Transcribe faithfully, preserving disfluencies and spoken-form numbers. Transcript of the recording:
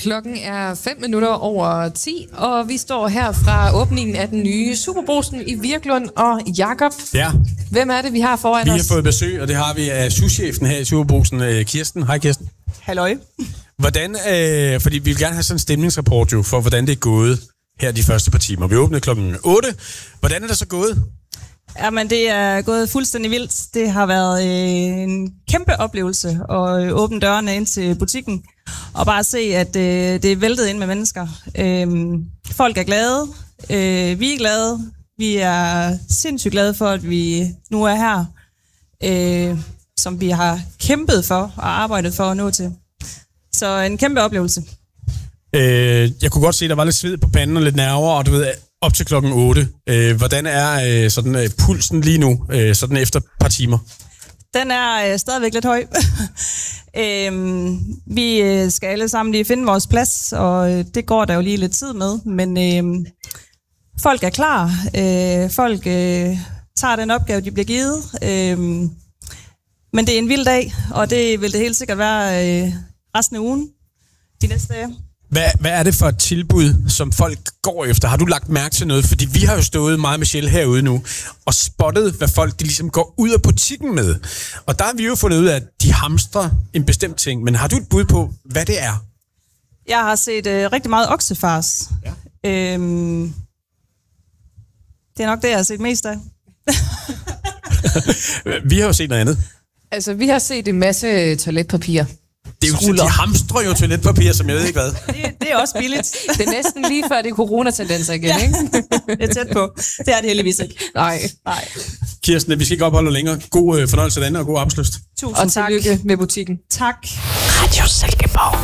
Klokken er fem minutter over ti, og vi står her fra åbningen af den nye Superbrugsen i Virklund. Og Jakob, ja. Hvem er det, vi har foran vi os? Vi har fået besøg, og det har vi af souschefen her i Superbrugsen, Kirsten. Hej Kirsten. Halløj. Hvordan, øh, fordi vi vil gerne have sådan en stemningsrapport jo, for hvordan det er gået her de første par timer. Vi åbnede klokken otte. Hvordan er det så gået? Jamen, det er gået fuldstændig vildt. Det har været øh, en kæmpe oplevelse at åbne dørene ind til butikken, og bare se, at øh, det er væltet ind med mennesker. Øh, folk er glade. Øh, vi er glade. Vi er sindssygt glade for, at vi nu er her, øh, som vi har kæmpet for og arbejdet for at nå til. Så en kæmpe oplevelse. Øh, jeg kunne godt se, at der var lidt sved på panden og lidt nerver, og du ved, op til klokken otte. Øh, hvordan er øh, sådan, øh, pulsen lige nu, øh, sådan efter et par timer? Den er øh, stadigvæk lidt høj. øhm, vi øh, skal alle sammen lige finde vores plads, og øh, det går der jo lige lidt tid med. Men øh, folk er klar. Øh, folk øh, tager den opgave, de bliver givet. Øh, men det er en vild dag, og det vil det helt sikkert være øh, resten af ugen, de næste dage. Hvad, hvad er det for et tilbud, som folk går efter? Har du lagt mærke til noget? Fordi vi har jo stået meget med Michelle herude nu, og spottet, hvad folk de ligesom går ud af butikken med. Og der har vi jo fundet ud af, at de hamstrer en bestemt ting. Men har du et bud på, hvad det er? Jeg har set øh, rigtig meget oksefars. Ja. Øhm, det er nok det, jeg har set mest af. Vi har jo set noget andet. Altså, vi har set en masse toiletpapir. Det er jo, de hamstrer jo toiletpapir, som jeg ved ikke hvad. Det, det er også billigt. Det er næsten lige før det er coronatendenser igen, ja. Ikke? Det er tæt på. Det er det heldigvis ikke. Nej. Nej. Kirsten, vi skal ikke opholde længere. God øh, fornøjelse af den, og god arbejdslyst. Tusind og tak. tillykke med butikken. Tak. Radio Silkeborg.